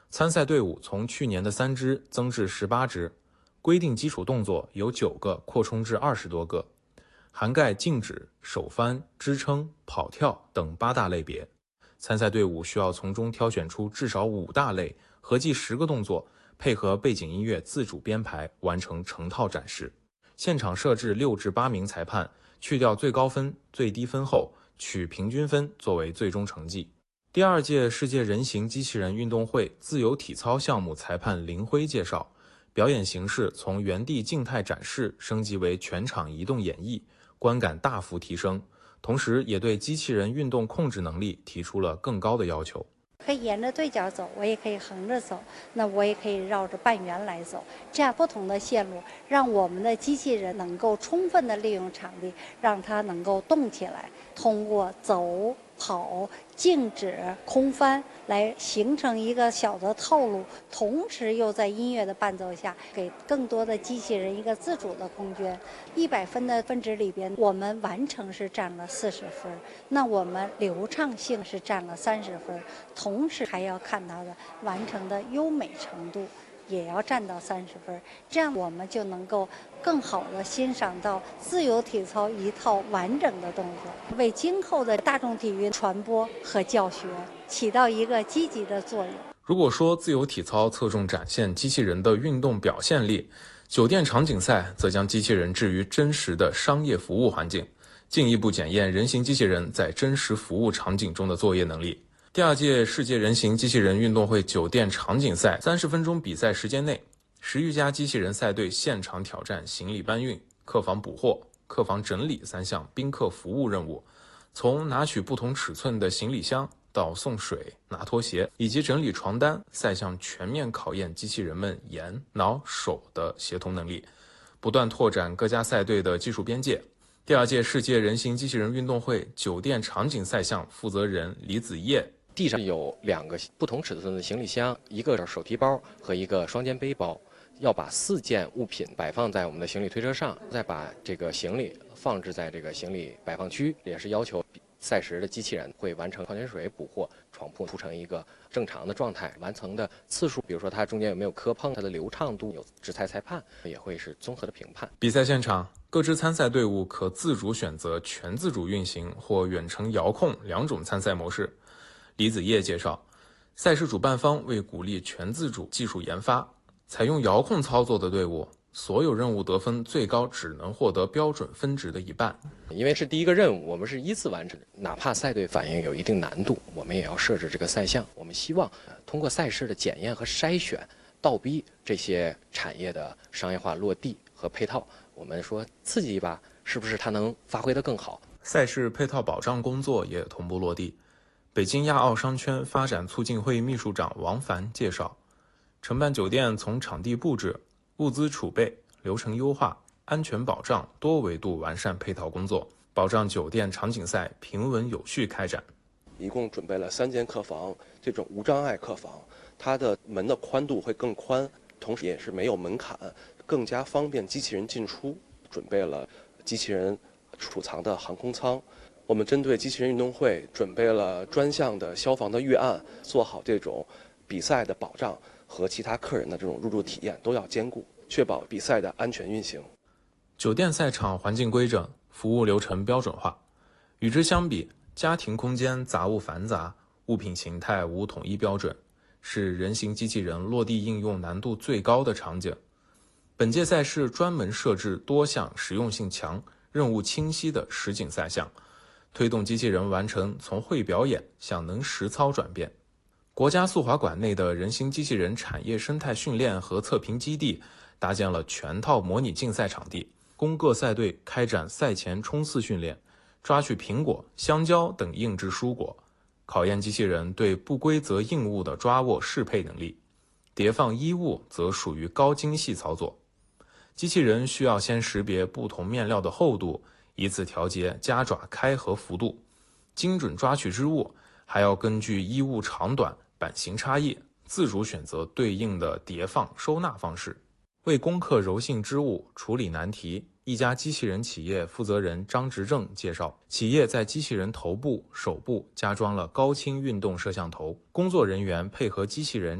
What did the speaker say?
参赛队伍从去年的3支增至18支，规定基础动作由9个扩充至20多个，涵盖静止、手翻、支撑、跑跳等8大类别。参赛队伍需要从中挑选出至少5大类，合计10个动作，配合背景音乐自主编排，完成成套展示。现场设置6至8名裁判，去掉最高分、最低分后，取平均分作为最终成绩。第2届世界人形机器人运动会自由体操项目裁判林辉介绍，表演形式从原地静态展示升级为全场移动演绎，观感大幅提升，同时也对机器人运动控制能力提出了更高的要求。 可以沿着对角走，我也可以横着走，那我也可以绕着半圆来走，这样不同的线路，让我们的机器人能够充分的利用场地，让它能够动起来，通过走、跑、静止、空翻来形成一个小的套路，同时又在音乐的伴奏下，给更多的机器人一个自主的空间。100分的分值里边，我们完成是占了40分，那我们流畅性是占了30分，同时还要看它的完成的优美程度，也要占到30分，这样我们就能够更好地欣赏到自由体操一套完整的动作，为今后的大众体育传播和教学起到一个积极的作用。 如果说自由体操侧重展现机器人的运动表现力，酒店场景赛则将机器人置于真实的商业服务环境，进一步检验人形机器人在真实服务场景中的作业能力。第2届世界人形机器人运动会酒店场景赛30分钟比赛时间内，10余家机器人赛队现场挑战行李搬运、客房补货、客房整理3项宾客服务任务，从拿取不同尺寸的行李箱到送水、拿拖鞋以及整理床单，赛项全面考验机器人们眼、脑、手的协同能力，不断拓展各家赛队的技术边界。第2届世界人形机器人运动会酒店场景赛项负责人李子叶， 地上有2个不同尺寸的行李箱，一个手提包和一个双肩背包，要把4件物品摆放在我们的行李推车上，再把这个行李放置在这个行李摆放区，也是要求赛时的机器人会完成矿泉水补货、床铺铺成一个正常的状态，完成的次数，比如说它中间有没有磕碰，它的流畅度，有执裁裁判也会是综合的评判。 比赛现场，各支参赛队伍可自主选择全自主运行或远程遥控2种参赛模式。李子叶介绍，赛事主办方为鼓励全自主技术研发，采用遥控操作的队伍，所有任务得分最高只能获得标准分值的1半。 因为是第一个任务，我们是依次完成，哪怕赛队反应有一定难度，我们也要设置这个赛项。我们希望通过赛事的检验和筛选，倒逼这些产业的商业化落地和配套。我们说刺激一把，是不是它能发挥得更好？ 赛事配套保障工作也同步落地。北京亚奥商圈发展促进会秘书长王凡介绍，承办酒店从场地布置、物资储备、流程优化、安全保障多维度完善配套工作，保障酒店场景赛平稳有序开展。 一共准备了3间客房，这种无障碍客房，它的门的宽度会更宽，同时也是没有门槛，更加方便机器人进出。准备了机器人储藏的航空舱。我们针对机器人运动会准备了专项的消防的预案，做好这种比赛的保障和其他客人的这种入住体验都要兼顾，确保比赛的安全运行。 酒店赛场环境规整，服务流程标准化。与之相比，家庭空间杂物繁杂，物品形态无统一标准，是人形机器人落地应用难度最高的场景。本届赛事专门设置多项实用性强、任务清晰的实景赛项，推动机器人完成从会表演向能实操转变。国家速滑馆内的人形机器人产业生态训练和测评基地搭建了全套模拟竞赛场地，供各赛队开展赛前冲刺训练，抓取苹果、香蕉等硬质蔬果，考验机器人对不规则硬物的抓握适配能力。叠放衣物则属于高精细操作，机器人需要先识别不同面料的厚度，以此调节夹爪开合幅度，精准抓取织物，还要根据衣物长短、版型差异，自主选择对应的叠放收纳方式。为攻克柔性织物，处理难题，一家机器人企业负责人张执正介绍，企业在机器人头部、手部加装了高清运动摄像头，工作人员配合机器人